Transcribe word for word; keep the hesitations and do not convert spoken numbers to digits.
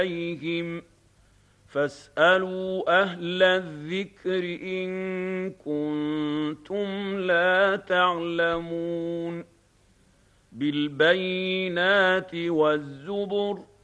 إليهم فاسألوا أهل الذكر إن كنتم لا تعلمون بالبينات والزبر